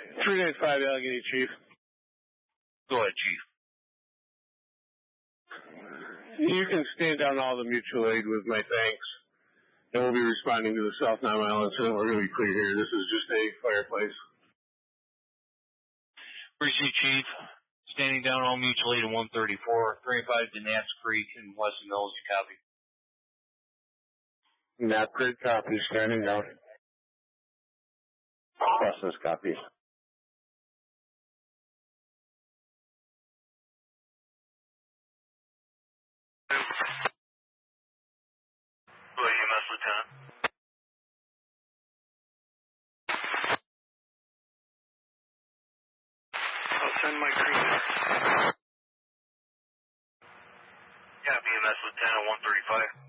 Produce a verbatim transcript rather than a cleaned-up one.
three nine five Allegheny, Chief. Go ahead, Chief. You can stand down all the mutual aid with my thanks. And we'll be responding to the South Nine Mile incident. We're going to be clear here. This is just a fireplace. Appreciate Chief. Standing down all mutual aid in one thirty-four, thirty-five to Nats Creek in Weston Mills. You copy? Nats Creek copy. Standing down. Weston's copy. E M S Lieutenant. I'll send my crew. Yeah, E M S Lieutenant one thirty-five.